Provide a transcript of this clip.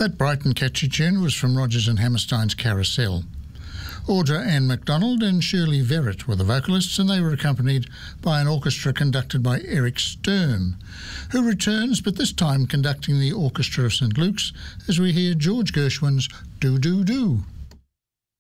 That bright and catchy tune was from Rodgers and Hammerstein's Carousel. Audra Ann MacDonald and Shirley Verrett were the vocalists, and they were accompanied by an orchestra conducted by Eric Stern, who returns, but this time conducting the Orchestra of St Luke's, as we hear George Gershwin's Do Do Do.